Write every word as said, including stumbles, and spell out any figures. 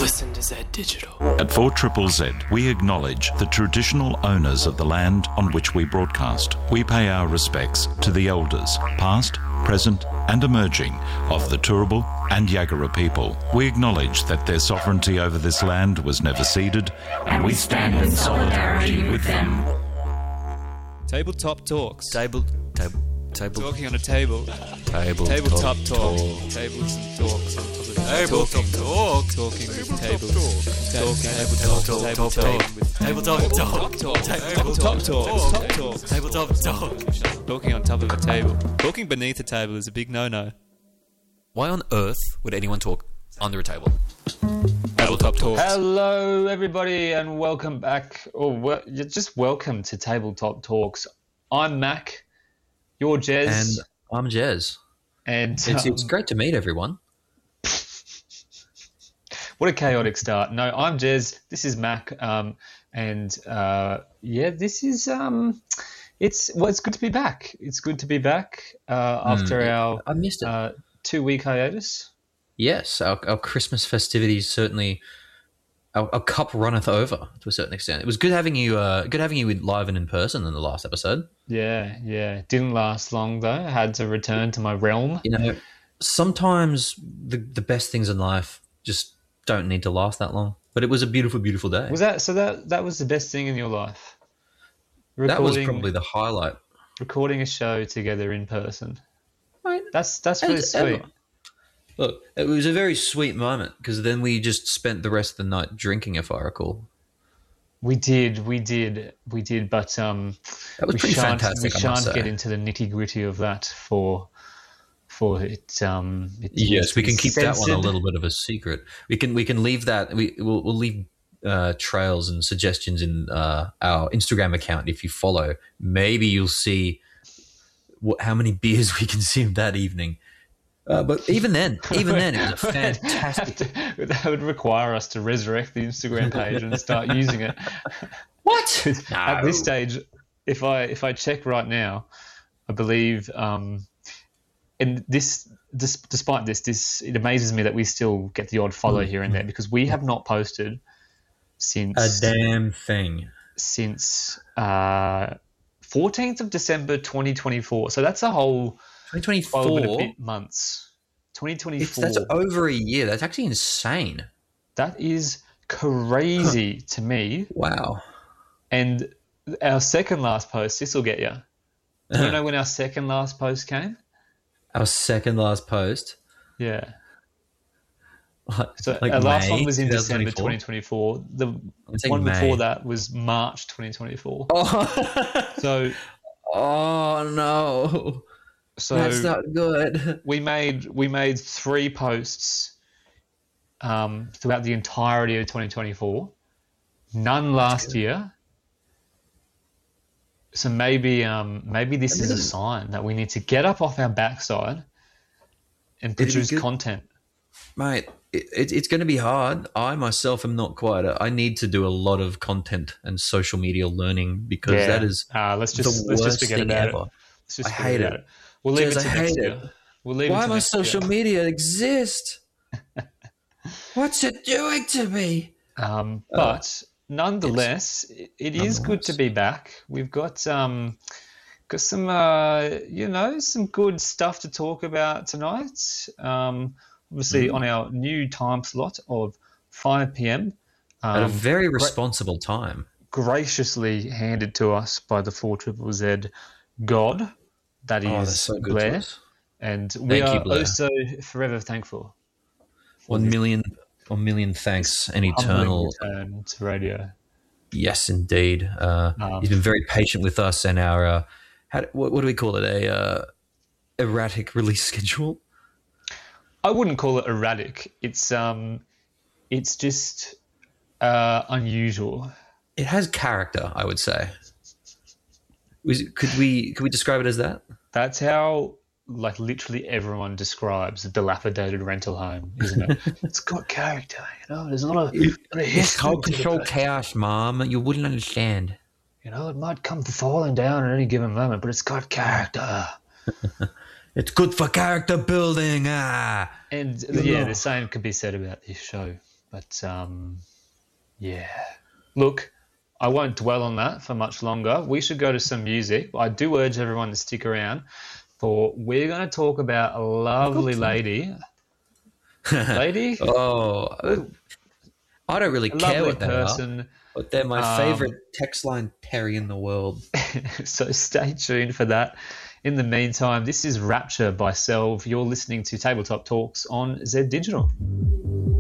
Listen to Zed Digital. At four Z Z Z, we acknowledge the traditional owners of the land on which we broadcast. We pay our respects to the elders, past, present and emerging, of the Turrbal and Yagara people. We acknowledge that their sovereignty over this land was never ceded, and we stand in solidarity with them. Tabletop Talks. Table, table, table. Talking on a table. Table, Tabletop talk, talk. talk. Tables and talks on top of Tabletop talking. talk. Talking with Tabletop tables. talk. Tabletop Tabletop talk. talk. Tabletop Tabletop talk. talk. Tabletop talk. Tabletop talk. Tabletop talk. Talking on top of a table. Talking beneath a table is a big no-no. Why on earth would anyone talk under a table? Tabletop Talks. Hello, everybody, and welcome back, or wel- just welcome to Tabletop Talks. I'm Mac, you're Jez, And I'm Jez. and It's, um, it's great to meet everyone. what a chaotic start. No, I'm Jez. This is Mac, um, and uh, yeah, this is um, it's well, it's good to be back. It's good to be back uh, after Mm, our I missed it. uh, two-week hiatus. Yes, our, our Christmas festivities certainly. Our, our cup runneth over to a certain extent. It was good having you. Uh, good having you in, live and in person in the last episode. Yeah, yeah. Didn't last long though. I had to return to my realm. You know, sometimes the the best things in life just don't need to last that long. But it was a beautiful, beautiful day. Was that so? That that was the best thing in your life. That was probably the highlight. recording a show together in person. Right. That's that's really And sweet. ever. Look, it was a very sweet moment because then we just spent the rest of the night drinking, if I recall. We did, we did, we did, but um, That was we pretty shan't, fantastic, we I must shan't get say. into the nitty gritty of that for for it. Um, it Yes, needs to we be can keep that one a censored. little bit of a secret. We can we can leave that. We we'll, we'll leave uh, trails and suggestions in uh, our Instagram account. If you follow, maybe you'll see what, how many beers we consumed that evening. Uh, but even then, even then, it was a fantastic. That would require us to resurrect the Instagram page and start using it. What? At this No. stage, if I if I check right now, I believe, um, and this, dis, despite this, this it amazes me that we still get the odd follow here and there because we have not posted since A damn thing. since uh, fourteenth of December twenty twenty-four. So that's a whole twenty twelve and a twenty-four. bit months. twenty It's, twenty-four. that's over a year. That's actually insane. That is crazy to me. Wow. And our second last post, this will get you. Do you know when our second last post came? Our second last post. Yeah. Like, So like our last May one was in December twenty twenty twenty-four. The I'm saying one May. before that was March twenty twenty-four. Oh. So, Oh no, so that's not good. we made we made three posts um, throughout the entirety of twenty twenty-four. None last year. So maybe um, maybe this is a sign that we need to get up off our backside and be produce good. content. Mate, it, it, it's going to be hard. I myself am not quite. A, I need to do a lot of content and social media learning because Yeah. that is Uh, let's just the let's worst just forget thing about ever. it. Let's just I forget hate about it. We'll leave Jez, it to I next hate year. it. We'll leave it Why to must next social year. media exist? What's it doing to me? Um, but nonetheless, it, it is good to nonetheless. be back. We've got um, got some uh, you know some good stuff to talk about tonight. Um, obviously Mm. on our new time slot of five p.m. At a Um, very responsible time. graciously handed to us by the four triple Z God. That is Oh, that's so good to Blair, us. and we Thank you, are Blair. also forever thankful. for One this million, one million thanks and humbling eternal. return to radio. Yes, indeed. Uh, Um, he's been very patient with us and our, uh, how, what, what do we call it? A uh, erratic release schedule. I wouldn't call it erratic. It's um, it's just uh, unusual. It has character, I would say. Was it, could we could we describe it as that? That's how, like, literally everyone describes a dilapidated rental home, isn't it? It's got character, you know. There's a lot of, lot of history to the place. chaos, Mom. You wouldn't understand. You know, it might come falling down at any given moment, but it's got character. It's good for character building. Ah, And yeah, the same could be said about this show. But um, yeah, look, I won't dwell on that for much longer. We should go to some music. I do urge everyone to stick around, for we're going to talk about a lovely lady. Lady? Oh, I don't really A care lovely what they are, person. but they're my Um, favorite text line Terry in the world. So stay tuned for that. In the meantime, this is Rapture by Selv. You're listening to Tabletop Talks on Z Digital.